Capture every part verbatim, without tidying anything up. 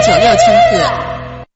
九六千赫。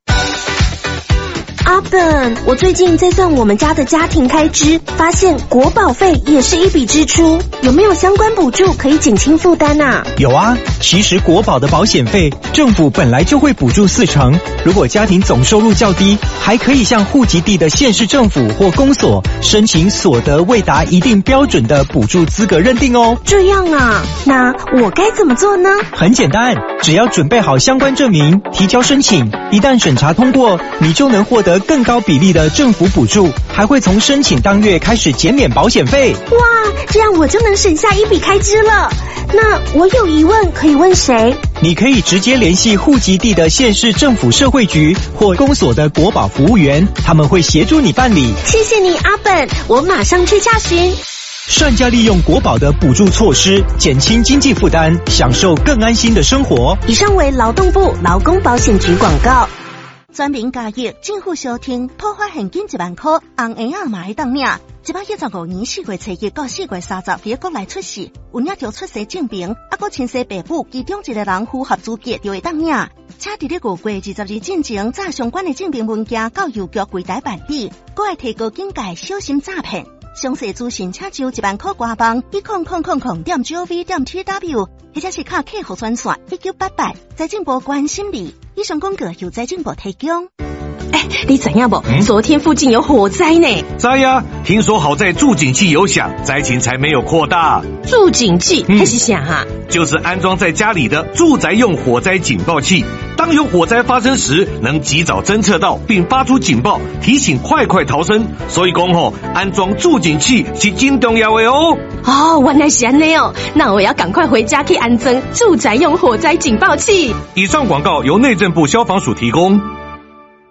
阿本，我最近在算我们家的家庭开支，发现国保费也是一笔支出，有没有相关补助可以减轻负担啊？ 有啊，其实国保的保险费，政府本来就会补助四成，如果家庭总收入较低，还可以向户籍地的县市政府或公所申请所得未达一定标准的补助资格认定哦。 这样啊，那我该怎么做呢？ 很简单，只要准备好相关证明，提交申请，一旦审查通过，你就能获得更高比例的政府补助，还会从申请当月开始减免保险费。 哇，这样我就能省下一笔开支了。那我有疑问可以问谁？ 你可以直接联系户籍地的县市政府社会局或公所的国保服务员，他们会协助你办理。 谢谢你，阿本，我马上去洽询。 善加利用国保的补助措施，减轻经济负担，享受更安心的生活。 以上为劳动部劳工保险局广告。全民加益，政府小听，破发现金一万块，红婴仔嘛会当领。一百一十五年四月初一到四月三十，伫国内出世，有领着出生证明，啊，搁亲生爸母其中一个人符合资格就会当领。且伫咧五月二十日进前，载相关的证明文件到邮局柜台办理，搁会提高警戒，小心诈骗。详细资讯请就一万块官网一空空空空点 gov 点 tw， 或者是卡客户专线一九八八，财政部关心你。以上广告由财政部提供。哎，你知影不？嗯、昨天附近有火灾呢。 知呀，听说好在助警器有响，灾情才没有扩大。 助警器还是啥啊？ 就是安装在家里的住宅用火灾警报器。当有火灾发生时，能及早侦测到并发出警报，提醒快快逃生。所以讲吼，安装助警器是真重要的哦。 哦，原来是安尼哦，那我要赶快回家去安装住宅用火灾警报器。 以上广告由内政部消防署提供。